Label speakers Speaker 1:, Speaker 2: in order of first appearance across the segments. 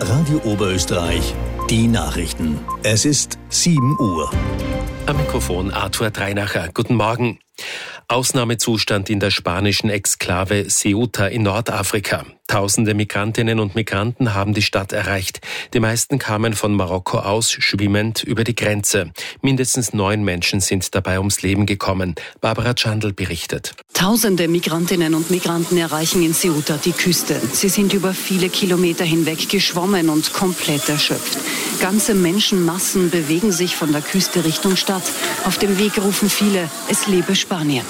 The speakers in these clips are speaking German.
Speaker 1: Radio Oberösterreich, die Nachrichten. Es ist 7 Uhr.
Speaker 2: Am Mikrofon Arthur Dreinacher. Guten Morgen. Ausnahmezustand in der spanischen Exklave Ceuta in Nordafrika. Tausende Migrantinnen und Migranten haben die Stadt erreicht. Die meisten kamen von Marokko aus, schwimmend über die Grenze. Mindestens 9 Menschen sind dabei ums Leben gekommen. Barbara Tschandl berichtet.
Speaker 3: Tausende Migrantinnen und Migranten erreichen in Ceuta die Küste. Sie sind über viele Kilometer hinweg geschwommen und komplett erschöpft. Ganze Menschenmassen bewegen sich von der Küste Richtung Stadt. Auf dem Weg rufen viele, es lebe Spanien.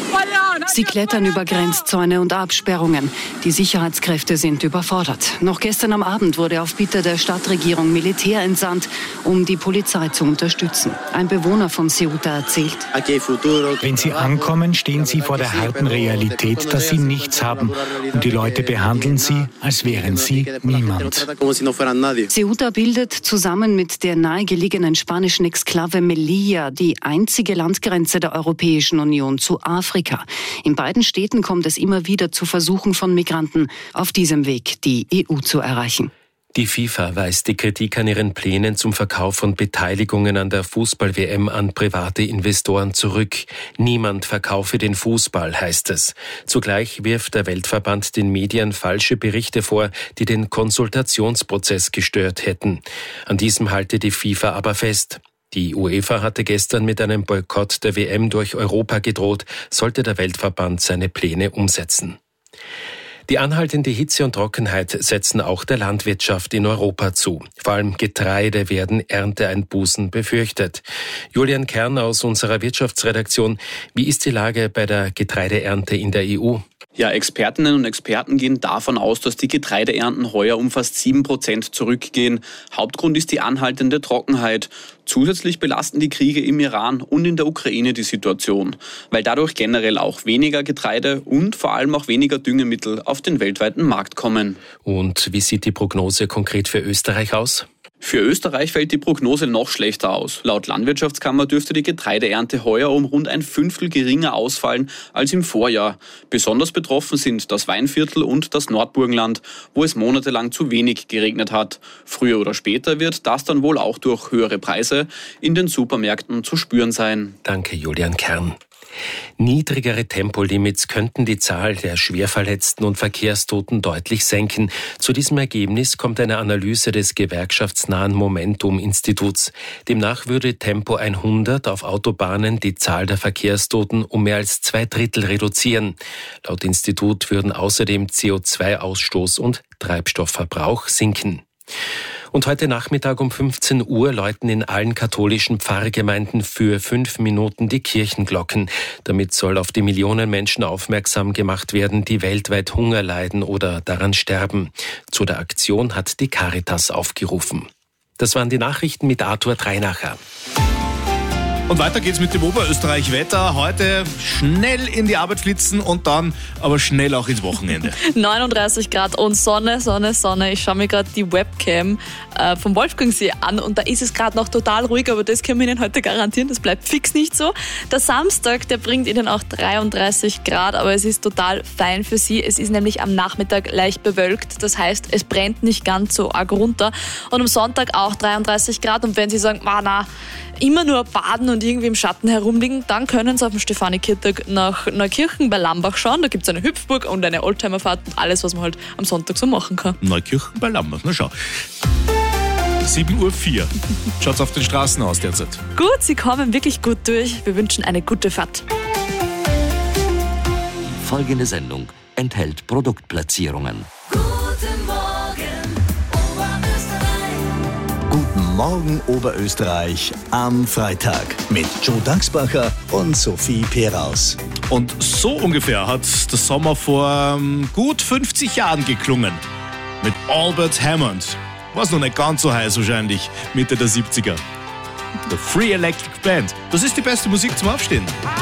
Speaker 3: Sie klettern über Grenzzäune und Absperrungen. Die Sicherheitskräfte sind überfordert. Noch gestern am Abend wurde auf Bitte der Stadtregierung Militär entsandt, um die Polizei zu unterstützen. Ein Bewohner von Ceuta erzählt:
Speaker 4: Wenn sie ankommen, stehen sie vor der harten Realität, dass sie nichts haben. Und die Leute behandeln sie, als wären sie niemand.
Speaker 3: Ceuta bildet zusammen mit der nahegelegenen spanischen Exklave Melilla die einzige Landgrenze der Europäischen Union zu Afrika. In beiden Städten kommt es immer wieder zu Versuchen von Migranten, auf diesem Weg die EU zu erreichen.
Speaker 2: Die FIFA weist die Kritik an ihren Plänen zum Verkauf von Beteiligungen an der Fußball-WM an private Investoren zurück. Niemand verkaufe den Fußball, heißt es. Zugleich wirft der Weltverband den Medien falsche Berichte vor, die den Konsultationsprozess gestört hätten. An diesem halte die FIFA aber fest. Die UEFA hatte gestern mit einem Boykott der WM durch Europa gedroht, sollte der Weltverband seine Pläne umsetzen. Die anhaltende Hitze und Trockenheit setzen auch der Landwirtschaft in Europa zu. Vor allem Getreide werden Ernteeinbußen befürchtet. Julian Kern aus unserer Wirtschaftsredaktion. Wie ist die Lage bei der Getreideernte in der EU?
Speaker 5: Ja, Expertinnen und Experten gehen davon aus, dass die Getreideernten heuer um fast 7% zurückgehen. Hauptgrund ist die anhaltende Trockenheit. Zusätzlich belasten die Kriege im Iran und in der Ukraine die Situation, weil dadurch generell auch weniger Getreide und vor allem auch weniger Düngemittel auf den weltweiten Markt kommen.
Speaker 2: Und wie sieht die Prognose konkret für Österreich aus?
Speaker 5: Für Österreich fällt die Prognose noch schlechter aus. Laut Landwirtschaftskammer dürfte die Getreideernte heuer um rund 1/5 geringer ausfallen als im Vorjahr. Besonders betroffen sind das Weinviertel und das Nordburgenland, wo es monatelang zu wenig geregnet hat. Früher oder später wird das dann wohl auch durch höhere Preise in den Supermärkten zu spüren sein.
Speaker 2: Danke, Julian Kern. Niedrigere Tempolimits könnten die Zahl der Schwerverletzten und Verkehrstoten deutlich senken. Zu diesem Ergebnis kommt eine Analyse des gewerkschaftsnahen Momentum-Instituts. Demnach würde Tempo 100 auf Autobahnen die Zahl der Verkehrstoten um mehr als 2/3 reduzieren. Laut Institut würden außerdem CO2-Ausstoß und Treibstoffverbrauch sinken. Und heute Nachmittag um 15 Uhr läuten in allen katholischen Pfarrgemeinden für 5 Minuten die Kirchenglocken. Damit soll auf die Millionen Menschen aufmerksam gemacht werden, die weltweit Hunger leiden oder daran sterben. Zu der Aktion hat die Caritas aufgerufen. Das waren die Nachrichten mit Arthur Dreinacher.
Speaker 6: Und weiter geht's mit dem Oberösterreich-Wetter. Heute schnell in die Arbeit flitzen und dann aber schnell auch ins Wochenende.
Speaker 7: 39 Grad und Sonne, Sonne, Sonne. Ich schaue mir gerade die Webcam vom Wolfgangsee an und da ist es gerade noch total ruhig, aber das können wir Ihnen heute garantieren, das bleibt fix nicht so. Der Samstag, der bringt Ihnen auch 33 Grad, aber es ist total fein für Sie. Es ist nämlich am Nachmittag leicht bewölkt, das heißt, es brennt nicht ganz so arg runter. Und am Sonntag auch 33 Grad und wenn Sie sagen, immer nur baden und irgendwie im Schatten herumliegen, dann können Sie auf dem Stefani-Kirchtag nach Neukirchen bei Lambach schauen. Da gibt es eine Hüpfburg und eine Oldtimerfahrt und alles, was man halt am Sonntag so machen kann.
Speaker 6: Neukirchen bei Lambach, na schau. 7:04 Uhr. Schaut's auf den Straßen aus derzeit?
Speaker 7: Gut, Sie kommen wirklich gut durch. Wir wünschen eine gute Fahrt.
Speaker 8: Folgende Sendung enthält Produktplatzierungen.
Speaker 1: Guten Morgen Oberösterreich am Freitag mit Joe Dachsbacher und Sophie Peraus.
Speaker 6: Und so ungefähr hat der Sommer vor gut 50 Jahren geklungen. Mit Albert Hammond. War es noch nicht ganz so heiß wahrscheinlich, Mitte der 70er. The Free Electric Band. Das ist die beste Musik zum Aufstehen.